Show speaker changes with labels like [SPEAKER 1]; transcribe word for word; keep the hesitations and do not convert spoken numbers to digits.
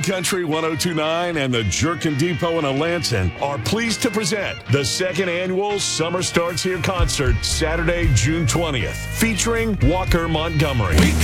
[SPEAKER 1] Country one oh two point nine and the Jerkin Depot in Alanson are pleased to present the second annual Summer Starts Here concert Saturday, June twentieth, featuring Walker Montgomery.